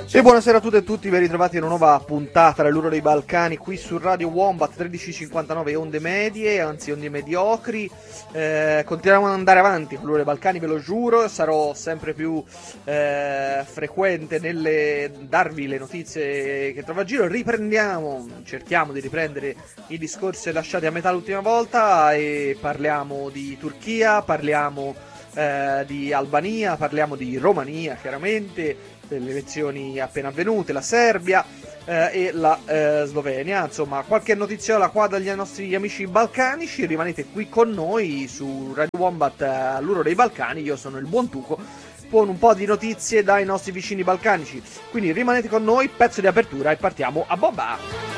E buonasera a tutte e tutti, ben ritrovati in una nuova puntata dell'Uro dei Balcani qui su Radio Wombat 1359 onde medie, anzi onde mediocri. Continuiamo ad andare avanti con l'Uro dei Balcani, ve lo giuro, sarò sempre più frequente nelle darvi le notizie che trovo a giro. Cerchiamo di riprendere i discorsi lasciati a metà l'ultima volta e parliamo di Turchia, parliamo di Albania, parliamo di Romania chiaramente, delle elezioni appena avvenute, la Serbia e la Slovenia. Insomma, qualche notiziola qua dagli nostri amici balcanici. Rimanete qui con noi su Radio Wombat all'Uro dei Balcani. Io sono il buon Tuco con un po' di notizie dai nostri vicini balcanici, quindi rimanete con noi, pezzo di apertura e partiamo a bomba.